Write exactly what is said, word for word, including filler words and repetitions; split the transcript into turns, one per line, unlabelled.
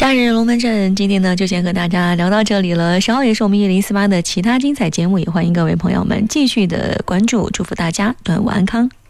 夏日龙门阵今天呢就先和大家聊到这里了，稍后也是我们一零四八的其他精彩节目，也欢迎各位朋友们继续的关注，祝福大家端午安康。